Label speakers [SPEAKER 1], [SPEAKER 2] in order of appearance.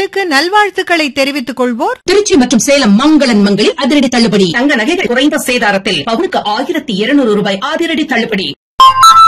[SPEAKER 1] உங்களுக்கு நல்வாழ்த்துக்களை தெரிவித்துக் கொள்வோர்
[SPEAKER 2] திருச்சி மற்றும் சேலம் மங்களன் மங்களில் அதிரடி தள்ளுபடி.
[SPEAKER 3] தங்க நகைகள் குறைந்த சேதாரத்தில் பவுனுக்கு 1200 ரூபாய் அதிரடி தள்ளுபடி.